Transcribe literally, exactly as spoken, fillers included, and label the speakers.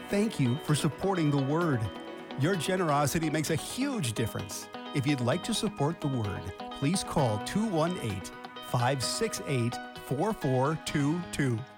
Speaker 1: Thank you for supporting the Word. Your generosity makes a huge difference. If you'd like to support the Word, please call two one eight, five six eight, four four two two.